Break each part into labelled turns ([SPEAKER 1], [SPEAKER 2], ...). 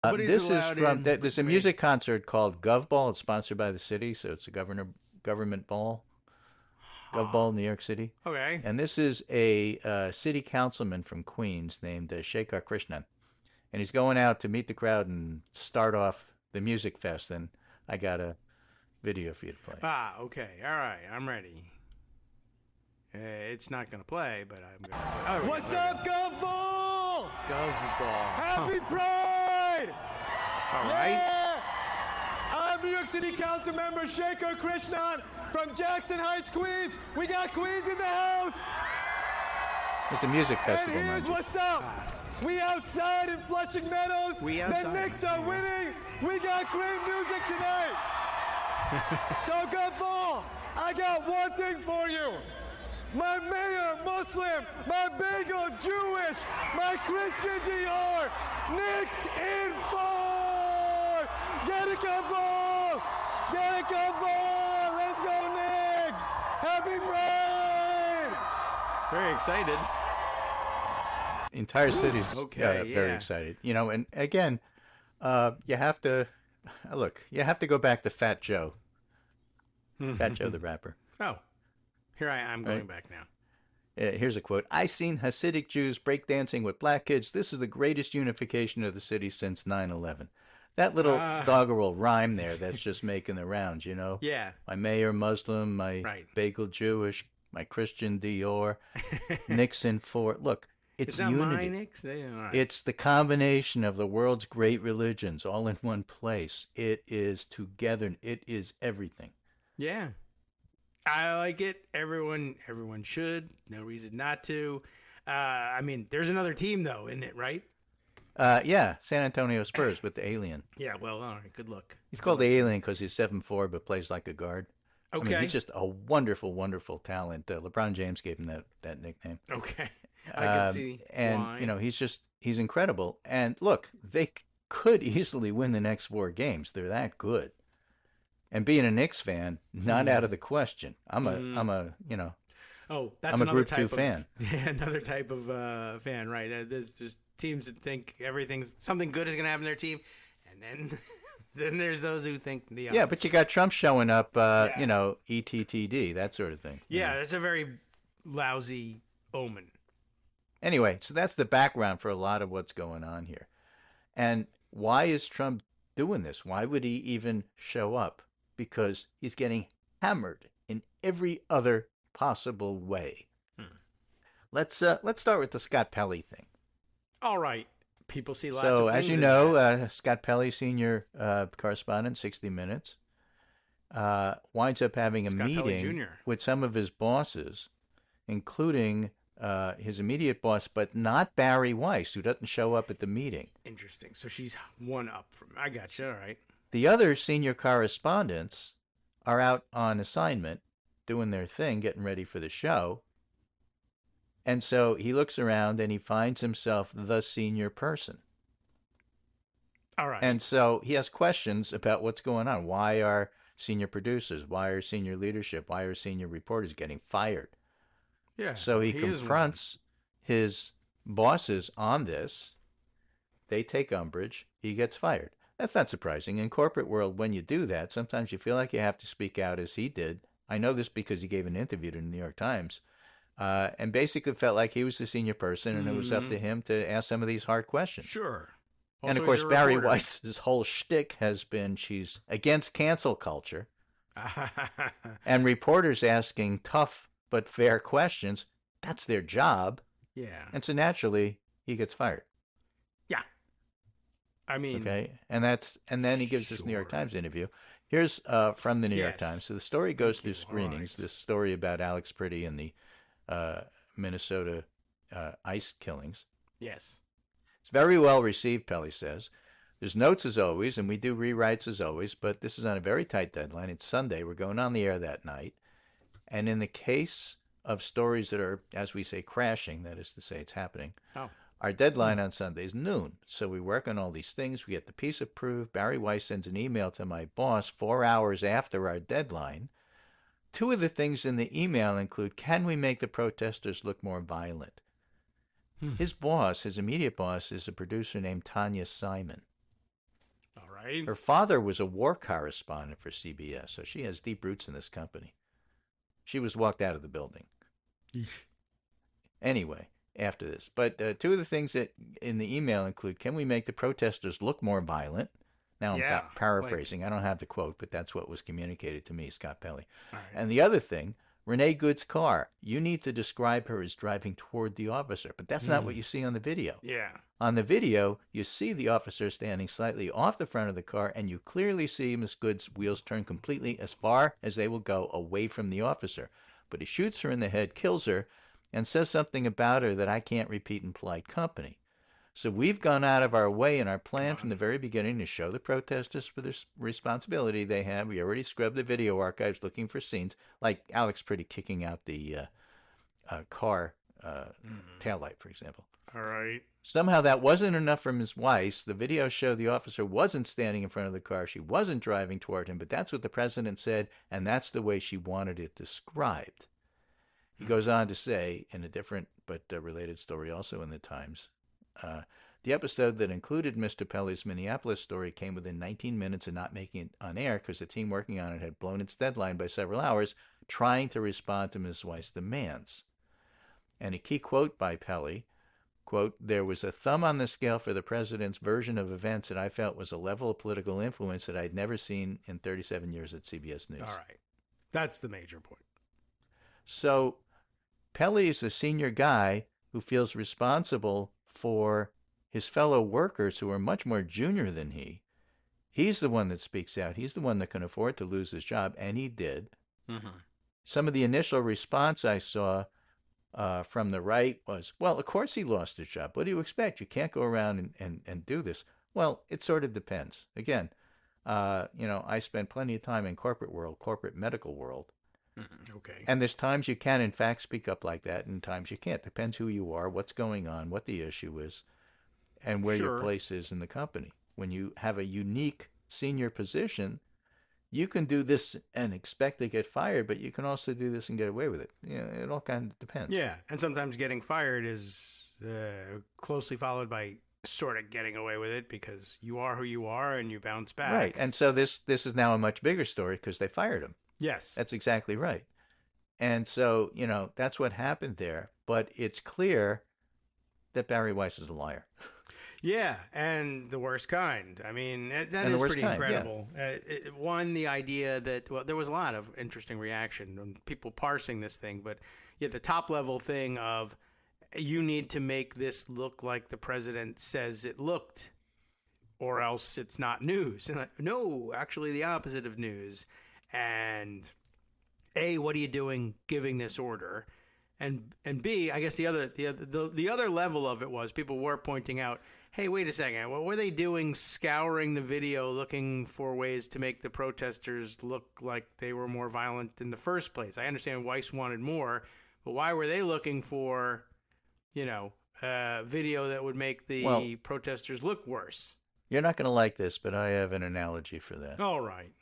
[SPEAKER 1] Nobody's
[SPEAKER 2] This is
[SPEAKER 1] allowed
[SPEAKER 2] from
[SPEAKER 1] in
[SPEAKER 2] there's
[SPEAKER 1] but
[SPEAKER 2] a
[SPEAKER 1] me.
[SPEAKER 2] music concert called Gov Ball. It's sponsored by the city, so it's a government ball, Gov
[SPEAKER 1] Huh.
[SPEAKER 2] Ball, New York City.
[SPEAKER 1] Okay.
[SPEAKER 2] And this is a city councilman from Queens named Shekhar Krishnan, and he's going out to meet the crowd and start off the music fest. And I got a video for you to play.
[SPEAKER 1] Okay. All right. I'm ready. It's not going to play, but I'm going to play.
[SPEAKER 3] What's up, Gov Ball?
[SPEAKER 1] Gov Ball.
[SPEAKER 3] Happy Pride!
[SPEAKER 1] All right.
[SPEAKER 3] Yeah! I'm New York City Council member Shekhar Krishnan from Jackson Heights, Queens. We got Queens in the house.
[SPEAKER 2] It's a music
[SPEAKER 3] And
[SPEAKER 2] festival,
[SPEAKER 3] here's
[SPEAKER 2] mind you.
[SPEAKER 3] what's up. We outside in Flushing Meadows.
[SPEAKER 1] We outside.
[SPEAKER 3] The Knicks are winning. We got great music tonight. So, Gov Ball, I got one thing for you. My mayor, Muslim, my bagel, Jewish, my Christian Dior, Knicks in 4! Get it, Gov Ball! Get it, Gov Ball! Let's go, Knicks! Happy Pride!
[SPEAKER 1] Very excited.
[SPEAKER 2] Entire city's
[SPEAKER 1] okay,
[SPEAKER 2] very
[SPEAKER 1] yeah.
[SPEAKER 2] excited. You know, and again, you have to look. You have to go back to Fat Joe, Fat Joe the rapper.
[SPEAKER 1] Oh, here I'm going
[SPEAKER 2] Right.
[SPEAKER 1] back now.
[SPEAKER 2] Here's a quote. I seen Hasidic Jews breakdancing with black kids. This is the greatest unification of the city since 9/11. That little doggerel rhyme there, that's just making the rounds, you know?
[SPEAKER 1] Yeah.
[SPEAKER 2] My mayor Muslim, my
[SPEAKER 1] Right.
[SPEAKER 2] bagel Jewish, my Christian Dior, Nixon for. Look, it's
[SPEAKER 1] It's not
[SPEAKER 2] unity.
[SPEAKER 1] my Knicks. All right.
[SPEAKER 2] It's the combination of the world's great religions all in one place. It is together. It is everything.
[SPEAKER 1] Yeah. I like it. Everyone should. No reason not to. I mean, there's another team though, isn't it? Right?
[SPEAKER 2] Yeah, San Antonio Spurs with the alien.
[SPEAKER 1] Yeah. Well, all right. Good luck.
[SPEAKER 2] He's called the alien because he's 7'4", but plays like a guard.
[SPEAKER 1] Okay.
[SPEAKER 2] I mean, he's just a wonderful, wonderful talent. LeBron James gave him that nickname.
[SPEAKER 1] Okay. I can
[SPEAKER 2] Um,
[SPEAKER 1] see
[SPEAKER 2] and
[SPEAKER 1] why.
[SPEAKER 2] you know, he's incredible. And look, they could easily win the next 4 games. They're that good. And being a Knicks fan, not out of the question. I'm a you know,
[SPEAKER 1] Oh, that's
[SPEAKER 2] I'm a
[SPEAKER 1] another
[SPEAKER 2] Group
[SPEAKER 1] type
[SPEAKER 2] 2
[SPEAKER 1] of
[SPEAKER 2] fan.
[SPEAKER 1] Yeah, another type of fan, right? There's just teams that think something good is going to happen to their team, and then then there's those who think the opposite.
[SPEAKER 2] Yeah, but you got Trump showing up, you know, ETTD, that sort of thing.
[SPEAKER 1] Yeah, that's a very lousy omen.
[SPEAKER 2] Anyway, so that's the background for a lot of what's going on here. And why is Trump doing this? Why would he even show up? Because he's getting hammered in every other possible way. Let's start with the Scott Pelley thing.
[SPEAKER 1] All right, people see lots
[SPEAKER 2] So,
[SPEAKER 1] of
[SPEAKER 2] as
[SPEAKER 1] things
[SPEAKER 2] you
[SPEAKER 1] in
[SPEAKER 2] know,
[SPEAKER 1] that.
[SPEAKER 2] Scott Pelley, senior correspondent, 60 Minutes, winds up having a
[SPEAKER 1] Scott Pelley
[SPEAKER 2] meeting
[SPEAKER 1] Jr.
[SPEAKER 2] with some of his bosses, including his immediate boss, but not Barry Weiss, who doesn't show up at the meeting.
[SPEAKER 1] Interesting. So she's one up from. I got you. All right.
[SPEAKER 2] The other senior correspondents are out on assignment, doing their thing, getting ready for the show. And so he looks around and he finds himself the senior person.
[SPEAKER 1] All right.
[SPEAKER 2] And so he has questions about what's going on. Why are senior producers, why are senior leadership, why are senior reporters getting fired?
[SPEAKER 1] yeah.
[SPEAKER 2] So he
[SPEAKER 1] is
[SPEAKER 2] confronts his bosses on this. They take umbrage. He gets fired. That's not surprising. In corporate world, when you do that, sometimes you feel like you have to speak out as he did. I know this because he gave an interview to the New York Times and basically felt like he was the senior person and it was up to him to ask some of these hard
[SPEAKER 1] one.
[SPEAKER 2] questions.
[SPEAKER 1] Sure.
[SPEAKER 2] And of
[SPEAKER 1] Also,
[SPEAKER 2] course,
[SPEAKER 1] he's a
[SPEAKER 2] Barry
[SPEAKER 1] reporter.
[SPEAKER 2] Weiss's whole shtick has been she's against cancel culture and reporters asking tough but fair questions. That's their job.
[SPEAKER 1] yeah.
[SPEAKER 2] And so naturally, he gets fired.
[SPEAKER 1] Yeah. I mean.
[SPEAKER 2] Okay, and then he gives this New York
[SPEAKER 1] Sure.
[SPEAKER 2] Times interview. Here's from the New York
[SPEAKER 1] Yes.
[SPEAKER 2] Times. So the story goes
[SPEAKER 1] Thank
[SPEAKER 2] through
[SPEAKER 1] you. All
[SPEAKER 2] screenings.
[SPEAKER 1] right.
[SPEAKER 2] This story about Alex Priddy and the Minnesota ICE killings.
[SPEAKER 1] Yes.
[SPEAKER 2] It's very well received, Pelley says. There's notes as always, and we do rewrites as always, but this is on a very tight deadline. It's Sunday. We're going on the air that night. And in the case of stories that are, as we say, crashing, that is to say, it's happening,
[SPEAKER 1] Oh.
[SPEAKER 2] our deadline on Sunday is noon. So we work on all these things. We get the piece approved. Barry Weiss sends an email to my boss 4 hours after our deadline. 2 of the things in the email include, can we make the protesters look more violent? His boss, his immediate boss, is a producer named Tanya Simon.
[SPEAKER 1] right.
[SPEAKER 2] Her father was a war correspondent for CBS, so she has deep roots in this company. She was walked out of the building. Anyway, after this. But two of the things that in the email include, can we make the protesters look more violent? Now I'm paraphrasing. I don't have the quote, but that's what was communicated to me, Scott Pelley. Right. And the other thing, Renee Good's car. You need to describe her as driving toward the officer, but that's not what you see on the video.
[SPEAKER 1] Yeah.
[SPEAKER 2] On the video, you see the officer standing slightly off the front of the car, and you clearly see Miss Good's wheels turn completely as far as they will go away from the officer. But he shoots her in the head, kills her, and says something about her that I can't repeat in polite company. So we've gone out of our way in our plan from the very beginning to show the protesters for the responsibility they have. We already scrubbed the video archives looking for scenes, like Alex Pretty kicking out the car taillight, for example.
[SPEAKER 1] All right.
[SPEAKER 2] Somehow that wasn't enough for Ms. Weiss. The video showed the officer wasn't standing in front of the car. She wasn't driving toward him, but that's what the president said, and that's the way she wanted it described. He goes on to say, in a different but related story also in the Times, the episode that included Mr. Pelley's Minneapolis story came within 19 minutes of not making it on air because the team working on it had blown its deadline by several hours trying to respond to Ms. Weiss' demands. And a key quote by Pelley, quote, there was a thumb on the scale for the president's version of events that I felt was a level of political influence that I'd never seen in 37 years at CBS News.
[SPEAKER 1] All right. That's the major point.
[SPEAKER 2] So Pelley is a senior guy who feels responsible for his fellow workers who are much more junior than he. He's the one that speaks out. He's the one that can afford to lose his job, and he did. Mm-hmm. Some of the initial response I saw from the right was, well, of course he lost his job. What do you expect? You can't go around and do this. Well, it sort of depends. Again, I spent plenty of time in corporate world, corporate medical world.
[SPEAKER 1] Okay.
[SPEAKER 2] And there's times you can, in fact, speak up like that, and times you can't. Depends who you are, what's going on, what the issue is, and where your place is in the company. When you have a unique senior position, you can do this and expect to get fired, but you can also do this and get away with it. It all kind of depends.
[SPEAKER 1] Yeah, and sometimes getting fired is closely followed by sort of getting away with it because you are who you are and you bounce back.
[SPEAKER 2] Right, and so this is now a much bigger story because they fired him.
[SPEAKER 1] Yes.
[SPEAKER 2] That's exactly right. And so, that's what happened there. But it's clear that Barry Weiss is a liar.
[SPEAKER 1] Yeah, and the worst kind. I mean, that is pretty incredible. Yeah. One, the idea that, well, there was a lot of interesting reaction on people parsing this thing, but the top level thing of you need to make this look like the president says it looked, or else it's not news. And no, actually the opposite of news. And A, what are you doing giving this order? And B, I guess the other level of it was people were pointing out, hey, wait a second, what were they doing scouring the video looking for ways to make the protesters look like they were more violent in the first place? I understand Weiss wanted more, but why were they looking for, video that would make the protesters look worse? You're
[SPEAKER 2] not going to like this, but I have an analogy for that.
[SPEAKER 1] All right.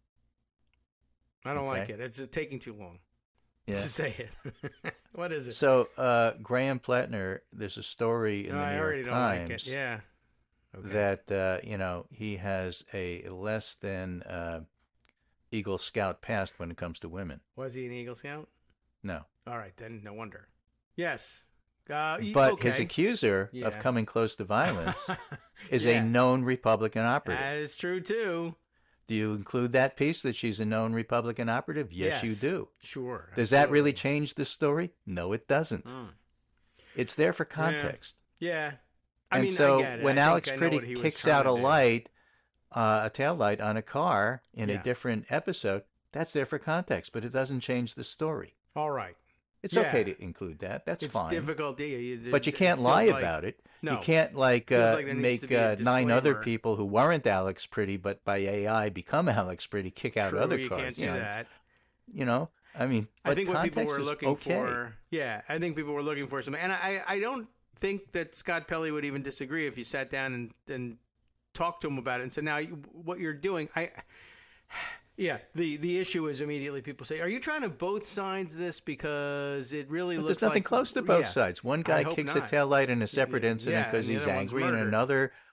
[SPEAKER 1] I don't like it. It's taking too long to say it. What is it?
[SPEAKER 2] So Graham Plattner, there's a story in the New York Times
[SPEAKER 1] like it. Yeah.
[SPEAKER 2] Okay. That, he has a less than Eagle Scout past when it comes to women.
[SPEAKER 1] Was he an Eagle Scout?
[SPEAKER 2] No.
[SPEAKER 1] All right, then no wonder. Yes.
[SPEAKER 2] But his accuser of coming close to violence is a known Republican operative.
[SPEAKER 1] That is true, too.
[SPEAKER 2] Do you include that piece that she's a known Republican operative? Yes, you do.
[SPEAKER 1] Sure.
[SPEAKER 2] Does that really change the story? No, it doesn't. It's there for context.
[SPEAKER 1] Yeah.
[SPEAKER 2] I get it. When Alex Pretty kicks out a tail light on a car in a different episode, that's there for context, but it doesn't change the story.
[SPEAKER 1] All right.
[SPEAKER 2] It's okay to include that. That's fine.
[SPEAKER 1] It's difficult.
[SPEAKER 2] But you can't lie about it.
[SPEAKER 1] No.
[SPEAKER 2] You can't make 9 other people who weren't Alex Pretty, but by AI become Alex Pretty, kick out other cars.
[SPEAKER 1] You can't do that.
[SPEAKER 2] I
[SPEAKER 1] think what people were looking for. Yeah, I think people were looking for some, and I don't think that Scott Pelley would even disagree if you sat down and talked to him about it and said, "Now, what you're doing, Yeah, the issue is immediately people say, are you trying to both sides this because it really looks like...
[SPEAKER 2] There's nothing close to both sides. One guy kicks a taillight in a separate incident because he's angry, and another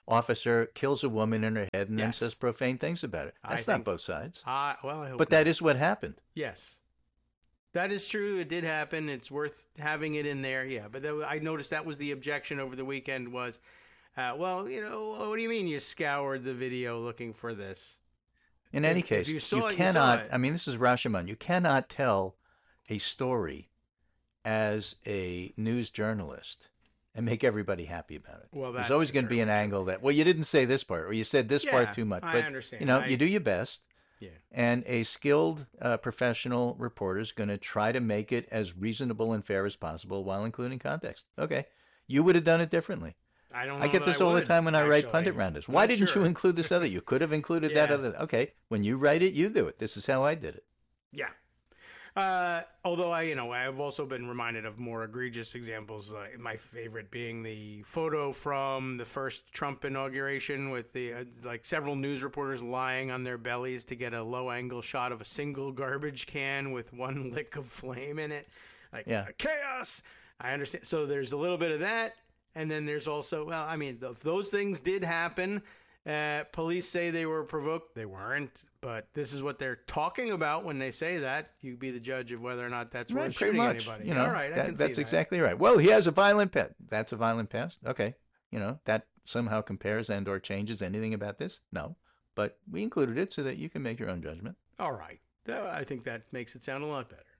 [SPEAKER 2] officer kills a woman in her head and then says profane things about it. That's not both sides.
[SPEAKER 1] Well, I hope
[SPEAKER 2] but that is what happened.
[SPEAKER 1] Yes. That is true. It did happen. It's worth having it in there. Yeah, but I noticed that was the objection over the weekend was, what do you mean you scoured the video looking for this?
[SPEAKER 2] In any case, you cannot, I mean, this is Rashomon. You cannot tell a story as a news journalist and make everybody happy about it.
[SPEAKER 1] Well,
[SPEAKER 2] there's always going to be an angle that, you didn't say this part, or you said this part too much. But,
[SPEAKER 1] I understand.
[SPEAKER 2] You do your best. Yeah. And a skilled professional reporter is going to try to make it as reasonable and fair as possible while including context. Okay. You would have done it differently.
[SPEAKER 1] I
[SPEAKER 2] get this all the time when I write Pundit Rounders. Why didn't you include this other? You could have included that other. Okay, when you write it, you do it. This is how I did it.
[SPEAKER 1] Yeah. Although I've also been reminded of more egregious examples. My favorite being the photo from the first Trump inauguration with the several news reporters lying on their bellies to get a low-angle shot of a single garbage can with one lick of flame in it. Chaos. I understand. So there's a little bit of that. And then there's also, those things did happen. Police say they were provoked. They weren't. But this is what they're talking about when they say that. You be the judge of whether or not that's worth shooting anybody.
[SPEAKER 2] All right, that's exactly right. Well, he has a violent past. That's a violent past. Okay. That somehow compares and or changes anything about this? No. But we included it so that you can make your own judgment.
[SPEAKER 1] All right. I think that makes it sound a lot better.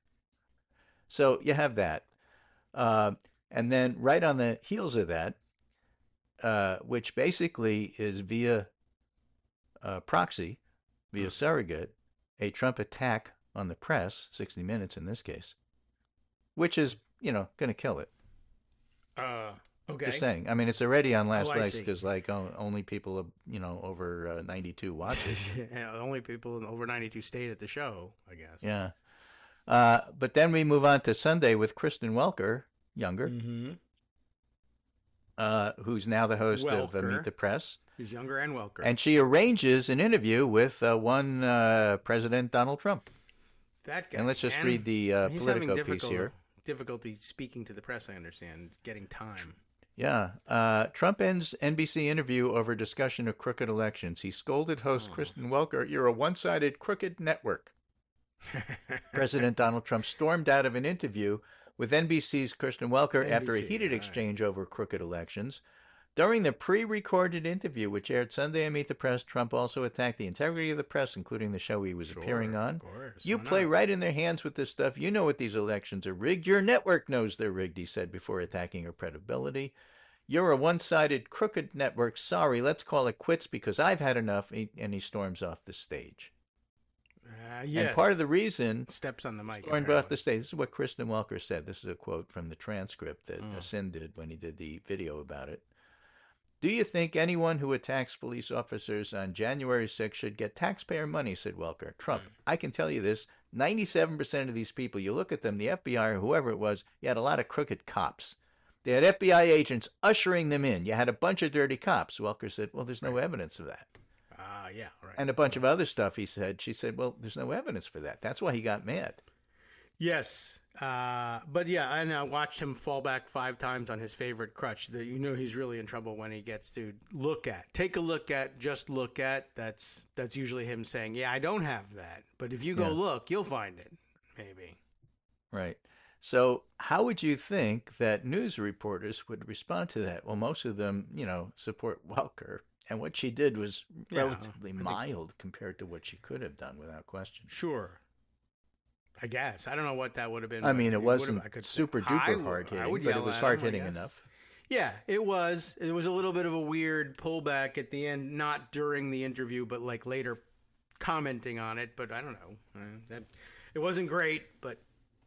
[SPEAKER 2] So you have that. And then right on the heels of that, which basically is via proxy, via surrogate, a Trump attack on the press, 60 Minutes in this case, which is, going to kill it.
[SPEAKER 1] Okay.
[SPEAKER 2] Just saying. I mean, it's already on last legs because, only people, over 92 watch it.
[SPEAKER 1] Only people over 92 stayed at the show, I guess.
[SPEAKER 2] Yeah. But then we move on to Sunday with Kristen Welker, younger, who's now the host of Meet the Press.
[SPEAKER 1] Who's younger and Welker.
[SPEAKER 2] And she arranges an interview with one President Donald Trump.
[SPEAKER 1] That guy.
[SPEAKER 2] And let's just read the Politico piece here.
[SPEAKER 1] Difficulty speaking to the press, I understand, getting time.
[SPEAKER 2] Yeah. Trump ends NBC interview over discussion of crooked elections. He scolded host Kristen Welker, "You're a one-sided crooked network." President Donald Trump stormed out of an interview with NBC's Kristen Welker after a heated exchange over crooked elections. During the pre-recorded interview, which aired Sunday on Meet the Press, Trump also attacked the integrity of the press, including the show he was appearing on.
[SPEAKER 1] Of course.
[SPEAKER 2] You play right in their hands with this stuff. You know what these elections are rigged. Your network knows they're rigged, he said before attacking her credibility. "You're a one-sided crooked network. Sorry, let's call it quits because I've had enough," and he storms off the stage.
[SPEAKER 1] Yes.
[SPEAKER 2] And part of the reason
[SPEAKER 1] steps on the mic
[SPEAKER 2] stormed off the stage. This is what Kristen Welker said. This is a quote from the transcript that Sin did when he did the video about it. "Do you think anyone who attacks police officers on January 6th should get taxpayer money?" said Welker. "Trump, I can tell you this. 97% of these people, you look at them, the FBI or whoever it was, you had a lot of crooked cops. They had FBI agents ushering them in. You had a bunch of dirty cops." Welker said, "Well, there's no evidence of that."
[SPEAKER 1] Yeah, right.
[SPEAKER 2] And a bunch of other stuff he said. She said, "Well, there's no evidence for that." That's why he got mad.
[SPEAKER 1] Yes. But yeah, and I watched him fall back 5 times on his favorite crutch. He's really in trouble when he gets to take a look at, just look at. That's usually him saying, "Yeah, I don't have that. But if you go look, you'll find it." Maybe.
[SPEAKER 2] Right. So how would you think that news reporters would respond to that? Well, most of them, support Welker. And what she did was relatively mild compared to what she could have done without question.
[SPEAKER 1] Sure. I guess. I don't know what that would have been.
[SPEAKER 2] I mean, it wasn't super duper hard hitting, but it was hard hitting enough.
[SPEAKER 1] Yeah, it was. It was a little bit of a weird pullback at the end, not during the interview, but later commenting on it. But I don't know. It wasn't great, but...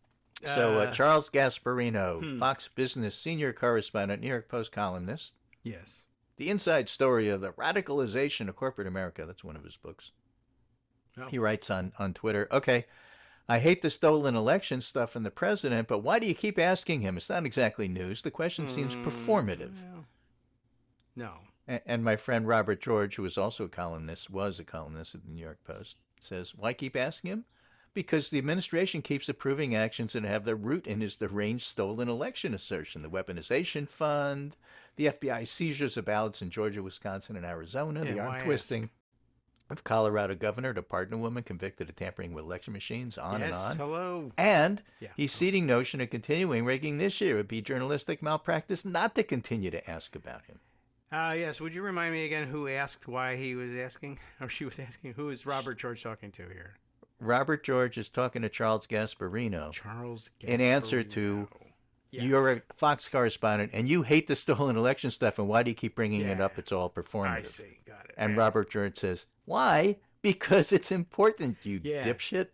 [SPEAKER 2] So Charles Gasparino, Fox Business senior correspondent, New York Post columnist.
[SPEAKER 1] Yes.
[SPEAKER 2] The inside story of the radicalization of corporate America. That's one of his books. Oh. He writes on Twitter, "Okay, I hate the stolen election stuff from the president, but why do you keep asking him? It's not exactly news. The question seems performative."
[SPEAKER 1] No.
[SPEAKER 2] And my friend Robert George, who was also a columnist, was a columnist at the New York Post, says, "Why keep asking him? because the administration keeps approving actions that have their root in his deranged stolen election assertion. The weaponization fund, the FBI seizures of ballots in Georgia, Wisconsin, and Arizona, the arm twisting of Colorado governor to pardon a woman convicted of tampering with election machines, and on.
[SPEAKER 1] Hello.
[SPEAKER 2] And he's ceding notion of continuing rigging this year. It would be journalistic malpractice not to continue to ask about him.
[SPEAKER 1] Yes. Would you remind me again who asked why he was asking, or she was asking? Who is Robert George talking to here?
[SPEAKER 2] Robert George is talking to Charles Gasparino. In answer to, you're a Fox correspondent, and you hate the stolen election stuff, and why do you keep bringing it up? It's all performative.
[SPEAKER 1] I see. Got it.
[SPEAKER 2] And Robert George says, why? Because it's important, you dipshit.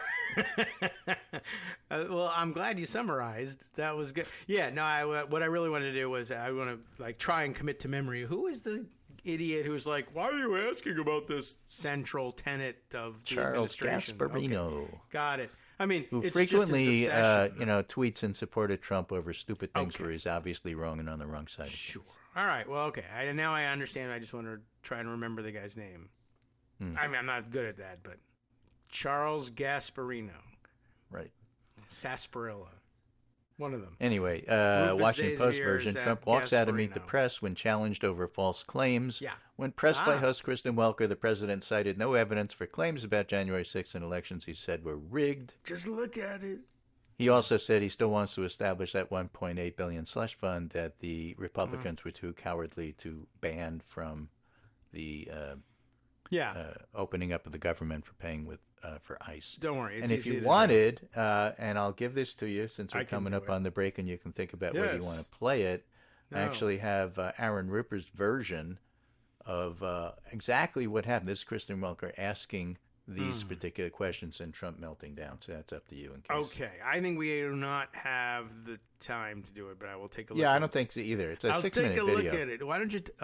[SPEAKER 1] Well, I'm glad you summarized. That was good. Yeah, no, what I really wanted to do was I want to try and commit to memory. Who is the idiot who's like, why are you asking about this central tenet of the administration?
[SPEAKER 2] Charles Gasparino.
[SPEAKER 1] Okay. Got it. I mean,
[SPEAKER 2] who
[SPEAKER 1] it's
[SPEAKER 2] frequently tweets in support of Trump over stupid things where he's obviously wrong and on the wrong side.
[SPEAKER 1] Sure. All right. Well, okay. Now I understand. I just want to try and remember the guy's name. I mean, I'm not good at that, but Charles Gasparino.
[SPEAKER 2] Right.
[SPEAKER 1] Sarsaparilla. One of them.
[SPEAKER 2] Anyway, Washington Post version, Trump walks out to meet the press when challenged over false claims.
[SPEAKER 1] Yeah.
[SPEAKER 2] When pressed by host Kristen Welker, the president cited no evidence for claims about January 6th and elections he said were rigged.
[SPEAKER 1] Just look at it.
[SPEAKER 2] He also said he still wants to establish that $1.8 billion slush fund that the Republicans were too cowardly to ban from the opening up of the government for paying for ICE.
[SPEAKER 1] Don't worry. It's
[SPEAKER 2] and if you wanted, and I'll give this to you since we're coming up on the break and you can think about whether you want to play it, I actually have Aaron Ripper's version of exactly what happened. This is Kristen Welker asking these particular questions and Trump melting down. So that's up to you.
[SPEAKER 1] Okay. I think we do not have the time to do it, but I will take a look.
[SPEAKER 2] Yeah, I don't think so either. It's a 6-minute video.
[SPEAKER 1] I'll take a look at it. Why don't you...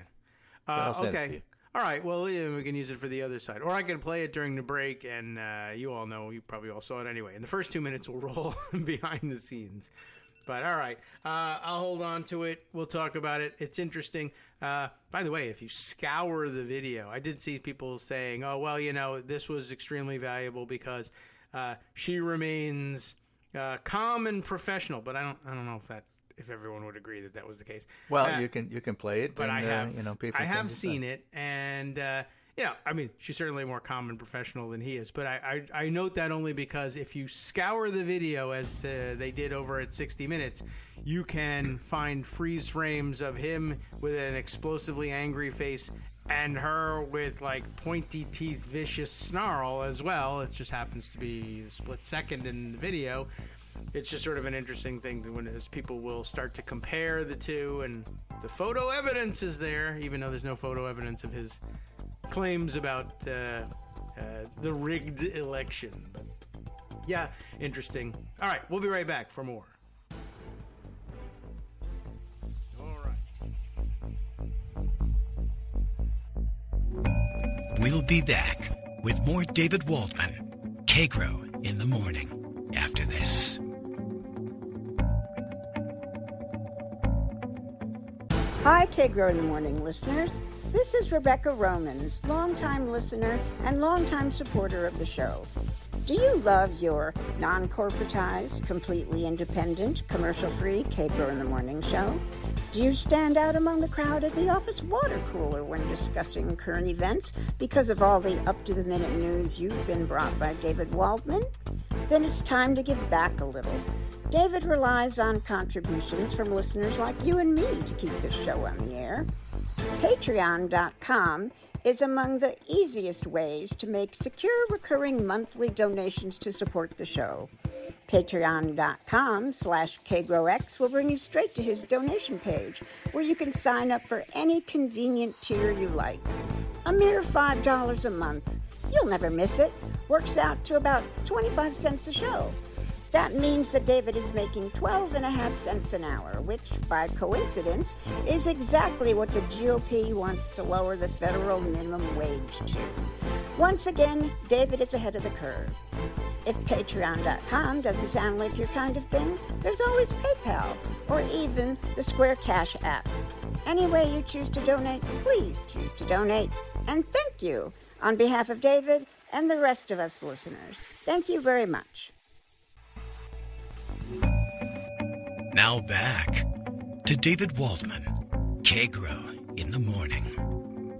[SPEAKER 2] I'll send it to you.
[SPEAKER 1] All right, well, we can use it for the other side. Or I can play it during the break, and you all know, you probably all saw it anyway. In the first 2 minutes, we'll roll behind the scenes. But all right, I'll hold on to it. We'll talk about it. It's interesting. By the way, if you scour the video, I did see people saying, oh, well, this was extremely valuable because she remains calm and professional. But I don't know if everyone would agree that was the case.
[SPEAKER 2] Well, you can play it,
[SPEAKER 1] but
[SPEAKER 2] and,
[SPEAKER 1] I have seen it, and I mean, she's certainly more calm and professional than he is. But I note that only because if you scour the video as they did over at 60 Minutes, you can find freeze frames of him with an explosively angry face and her with pointy teeth, vicious snarl as well. It just happens to be a split second in the video. It's just sort of an interesting thing as people will start to compare the two, and the photo evidence is there, even though there's no photo evidence of his claims about the rigged election. But yeah, interesting. All right, we'll be right back for more. All
[SPEAKER 4] right. We'll be back with more David Waldman, K-Grow in the morning, after this.
[SPEAKER 5] Hi, K-Grow in the Morning listeners. This is Rebecca Romans, longtime listener and longtime supporter of the show. Do you love your non-corporatized, completely independent, commercial-free K-Grow in the Morning show? Do you stand out among the crowd at the office water cooler when discussing current events because of all the up-to-the-minute news you've been brought by David Waldman? Then it's time to give back a little. David relies on contributions from listeners like you and me to keep this show on the air. Patreon.com is among the easiest ways to make secure recurring monthly donations to support the show. Patreon.com/KGrowX will bring you straight to his donation page, where you can sign up for any convenient tier you like. A mere $5 a month. You'll never miss it. Works out to about 25 cents a show. That means that David is making 12.5 cents an hour, which, by coincidence, is exactly what the GOP wants to lower the federal minimum wage to. Once again, David is ahead of the curve. If Patreon.com doesn't sound like your kind of thing, there's always PayPal, or even the Square Cash app. Any way you choose to donate, please choose to donate. And thank you, on behalf of David and the rest of us listeners. Thank you very much.
[SPEAKER 4] Now back to David Waldman, K-Grow in the Morning.